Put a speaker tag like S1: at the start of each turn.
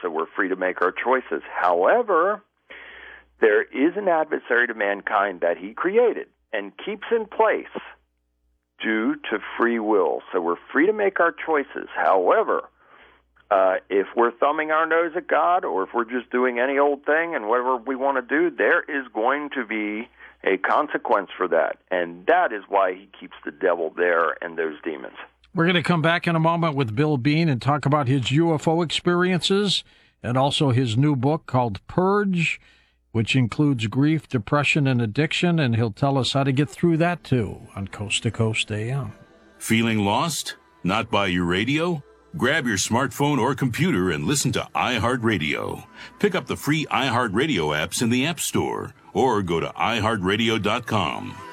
S1: so we're free to make our choices. However, there is an adversary to mankind that he created and keeps in place due to free will. So we're free to make our choices. However, if we're thumbing our nose at God, or if we're just doing any old thing and whatever we want to do, there is going to be a consequence for that. And that is why he keeps the devil there and those demons.
S2: We're going to come back in a moment with Bill Bean and talk about his UFO experiences and also his new book called Purge, which includes grief, depression, and addiction, and he'll tell us how to get through that, too, on Coast to Coast AM.
S3: Feeling lost? Not by your radio? Grab your smartphone or computer and listen to iHeartRadio. Pick up the free iHeartRadio apps in the App Store or go to iHeartRadio.com.